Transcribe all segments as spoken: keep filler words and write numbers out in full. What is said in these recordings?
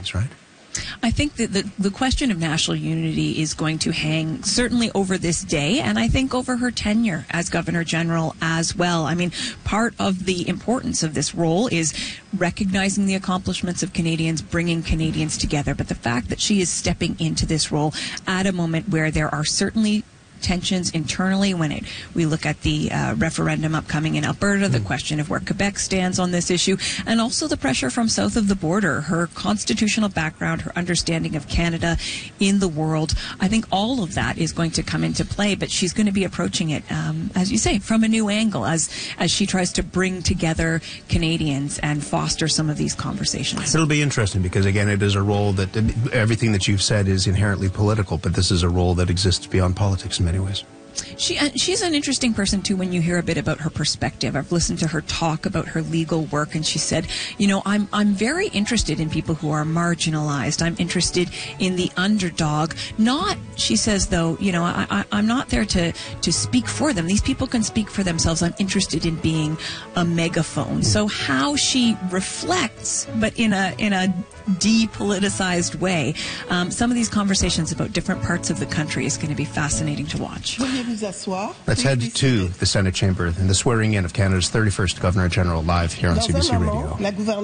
Canadians, right? I think that the, the question of national unity is going to hang certainly over this day, and I think over her tenure as Governor General as well. I mean, part of the importance of this role is recognizing the accomplishments of Canadians, bringing Canadians together. But the fact that she is stepping into this role at a moment where there are certainly tensions internally when it we look at the uh, referendum upcoming in Alberta, the mm. question of where Quebec stands on this issue, and also the pressure from south of the border, her constitutional background, her understanding of Canada in the world. I think all of that is going to come into play, but she's going to be approaching it, um, as you say, from a new angle as as she tries to bring together Canadians and foster some of these conversations. It'll be interesting because, again, it is a role that everything that you've said is inherently political, but this is a role that exists beyond politics in many ways. She uh, she's an interesting person too when you hear a bit about her perspective. I've listened to her talk about her legal work, and she said, you know, I'm I'm very interested in people who are marginalized. I'm interested in the underdog. Not, she says, though, you know, I, I I'm not there to to speak for them. These people can speak for themselves. I'm interested in being a megaphone. So how she reflects, but in a in a depoliticized way, um, some of these conversations about different parts of the country is going to be fascinating to watch. Let's head to the Senate chamber and the swearing in of Canada's thirty-first Governor General live here on C B C Radio.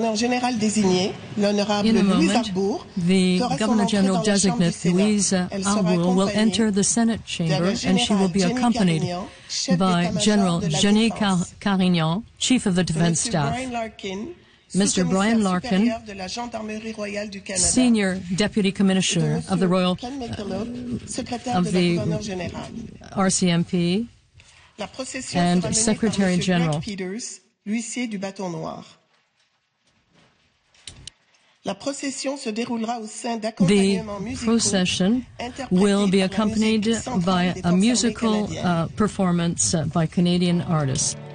In a moment, the Governor General designate Louise Arbour will enter the Senate chamber, and she will be accompanied by General Jenny Car- Carignan, Chief of the Defense Staff, Mister Brian Larkin, Senior Deputy Commissioner of the Royal uh, of the R C M P, and Secretary General. The procession will be accompanied by a musical uh, performance uh, by Canadian artists.